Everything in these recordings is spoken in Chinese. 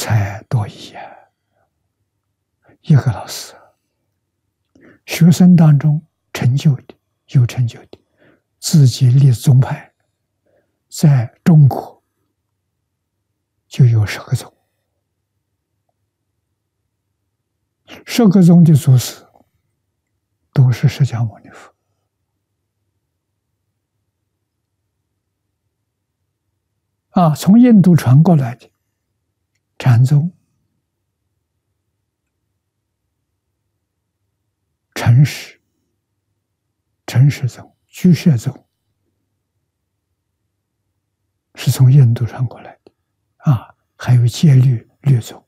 才多艺啊！一个老师，学生当中成就的、有成就的，自己立宗派，在中国就有10个宗，10个宗的祖师都是释迦牟尼佛。从印度传过来的禅宗、陈氏宗、居士宗，是从印度传过来的还有戒律宗，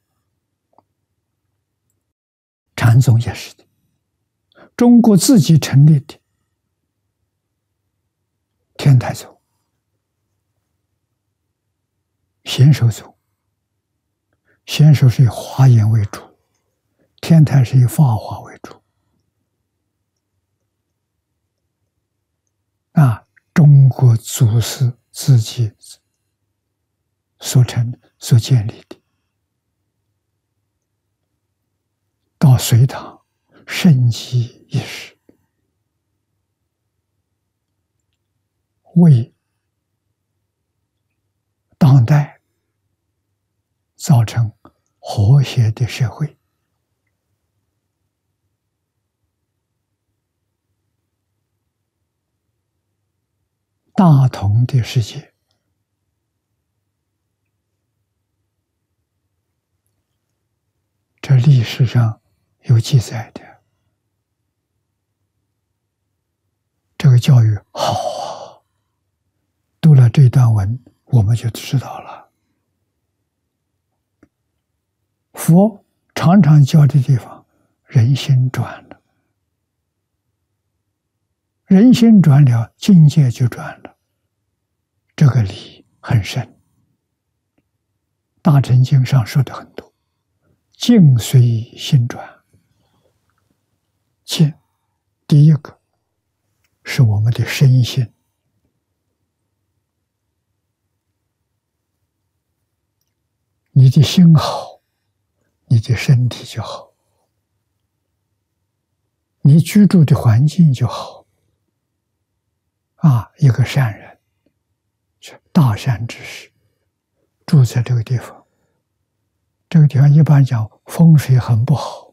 禅宗也是的。中国自己成立的天台宗、显首宗，显首是以华严为主，天台是以法华为主。中国祖师自己所建立的，到隋唐盛极一时，为当代造成和谐的社会。大同的世界，这历史上有记载的。这个教育好啊，读了这段文，我们就知道了。佛常常教的地方，人心转了，人心转了，境界就转了。这个理很深，大乘经上说的很多，境随心转。境，第一个是我们的身心，你的心好，你的身体就好，你居住的环境就好。一个善人，是大善之士，住在这个地方。这个地方一般讲风水很不好。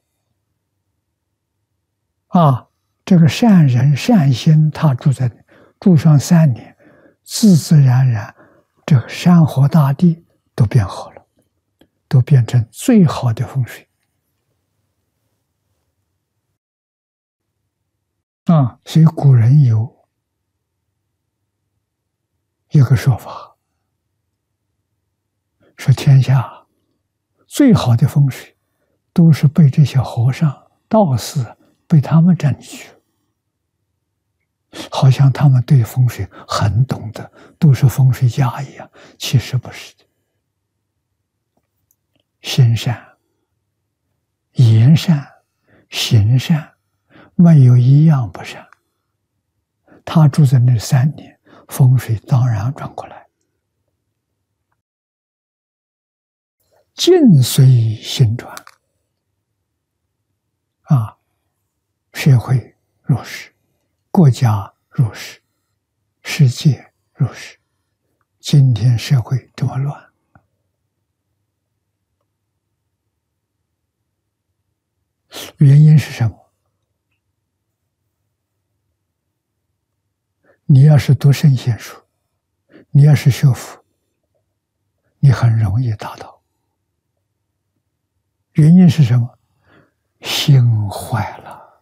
这个善人善心，他住上3年，自自然然，这个山河大地都变好了，都变成最好的风水。所以古人有一个说法，说天下最好的风水都是被这些和尚道士被他们占据，好像他们对风水很懂得，都是风水家一样。其实不是的，心善、言善、行善，没有一样不善。他住在那3年，风水当然转过来。境随心转，社会入世，国家入世，世界入世。今天社会这么乱，原因是什么？你要是读圣贤书，你要是学佛，你很容易达到。原因是什么？心坏了。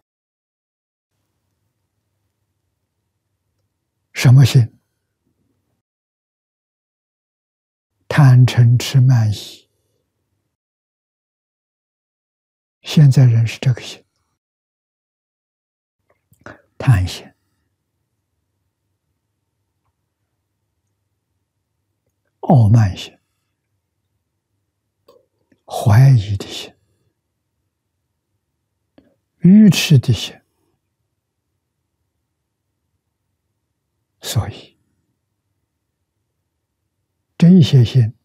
什么心？贪嗔痴慢疑。现在人是这个心，贪心、傲慢心、怀疑的心、愚痴的心。所以这些心